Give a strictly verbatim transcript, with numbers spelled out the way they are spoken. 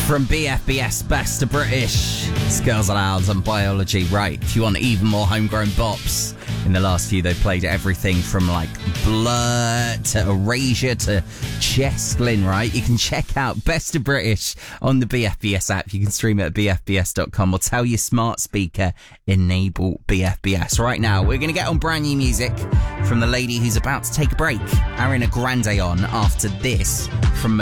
from B F B S, Best of British. It's Girls Aloud and Biology. Right, if you want even more homegrown bops, in the last few they've played everything from like Blur to Erasure to Chestlin, right? You can check out Best of British on the B F B S app. You can stream it at b f b s dot com or tell your smart speaker, enable B F B S. Right now, we're going to get on brand new music from the lady who's about to take a break, Ariana Grande, on after this from